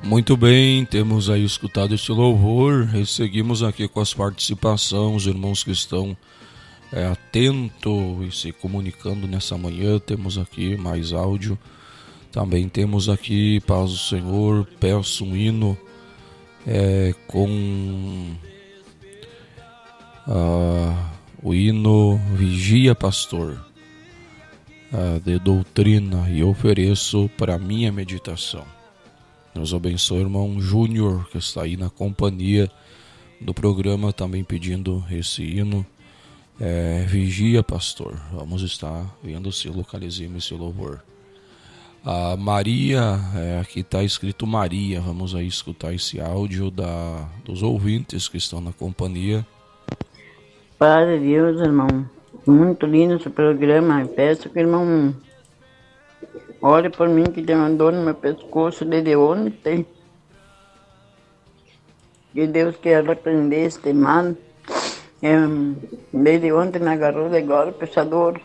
Muito bem, temos aí escutado este louvor e seguimos aqui com as participações, os irmãos que estão atentos e se comunicando nessa manhã. Temos aqui mais áudio, também temos aqui, paz do Senhor, peço um hino com o hino Vigia Pastor, de doutrina, e ofereço para minha meditação. Deus abençoe o irmão Júnior, que está aí na companhia do programa, também pedindo esse hino. Vigia Pastor. Vamos estar vendo se localizemos esse louvor. A Maria, aqui está escrito Maria. Vamos aí escutar esse áudio dos ouvintes que estão na companhia. Padre Deus, irmão, muito lindo esse programa. Peço que o irmão olhe por mim, que tem uma dor no meu pescoço desde ontem. Que Deus quer repreender este mal. Desde ontem me agarrou de golpe essa dor.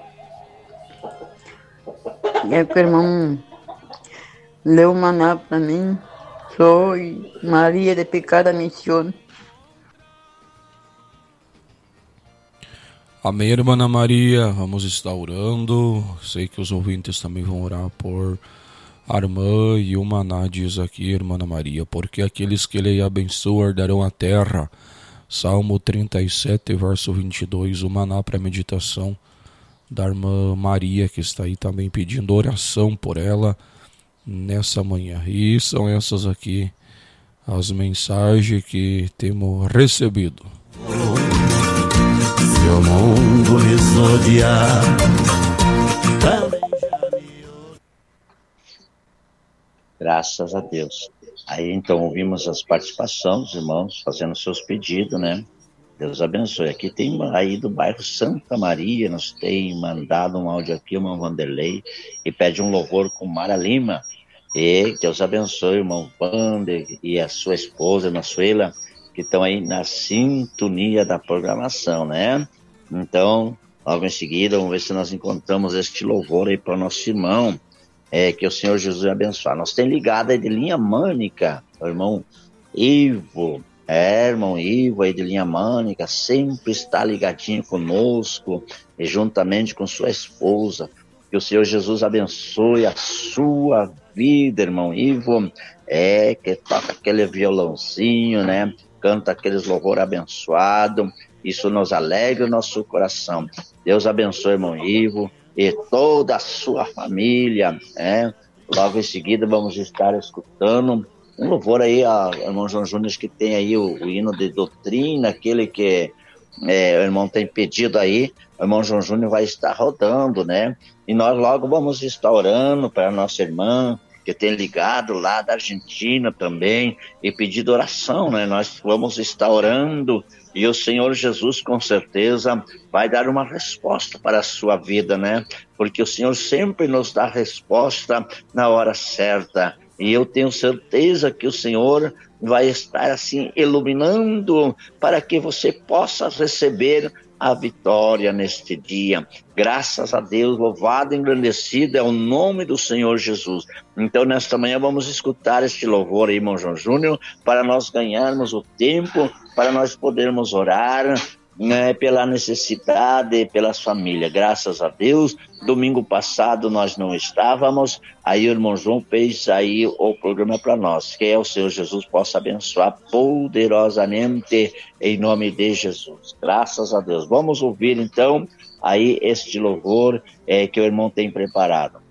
É que o irmão deu maná para mim. Sou Maria de Picada Missão. Amém, irmã Ana Maria, vamos estar orando. Sei que os ouvintes também vão orar por a irmã, e o maná diz aqui, irmã Ana Maria, porque aqueles que ele abençoa herdarão a terra. Salmo 37, verso 22, o maná para a meditação da irmã Maria, que está aí também pedindo oração por ela nessa manhã. E são essas aqui as mensagens que temos recebido. Se o mundo me odiar, graças a Deus. Aí então ouvimos as participações dos irmãos fazendo seus pedidos, né? Deus abençoe. Aqui tem aí do bairro Santa Maria, nos tem mandado um áudio aqui, o irmão Vanderlei, e pede um louvor com Mara Lima. E Deus abençoe o irmão Vander e a sua esposa, Ana Suela, que estão aí na sintonia da programação, né? Então, logo em seguida, vamos ver se nós encontramos este louvor aí para o nosso irmão, que o Senhor Jesus abençoe. Nós temos ligado aí de Linha Mânica, o irmão Ivo, irmão Ivo aí de Linha Mânica, sempre está ligadinho conosco, e juntamente com sua esposa. Que o Senhor Jesus abençoe a sua vida, irmão Ivo, que toca aquele violãozinho, né? Canta aqueles louvor abençoado, isso nos alegra o nosso coração. Deus abençoe, irmão Ivo, e toda a sua família, Logo em seguida vamos estar escutando um louvor aí, irmão João Júnior, que tem aí o hino de doutrina, aquele que o irmão tem pedido aí, o irmão João Júnior vai estar rodando, né? E nós logo vamos estar orando para a nossa irmã, que tem ligado lá da Argentina também, e pedido oração, né? Nós vamos estar orando, e o Senhor Jesus com certeza vai dar uma resposta para a sua vida, né? Porque o Senhor sempre nos dá resposta na hora certa, e eu tenho certeza que o Senhor vai estar assim iluminando para que você possa receber a vitória neste dia. Graças a Deus, louvado e engrandecido é o nome do Senhor Jesus. Então, nesta manhã, vamos escutar este louvor aí, irmão João Júnior, para nós ganharmos o tempo, para nós podermos orar, né, pela necessidade, pelas famílias. Graças a Deus, domingo passado nós não estávamos, aí o irmão João fez aí o programa para nós, que o Senhor Jesus possa abençoar poderosamente em nome de Jesus. Graças a Deus. Vamos ouvir então aí este louvor que o irmão tem preparado.